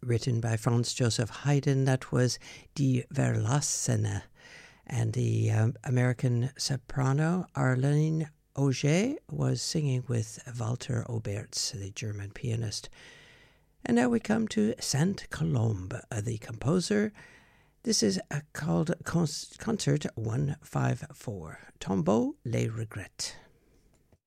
written by Franz Joseph Haydn. That was Die Verlassene. And the American soprano Arlene Auger was singing with Walter Obertz, the German pianist. And now we come to Saint Colombe, the composer. This is called Concert 154, Tombeau les Regrets.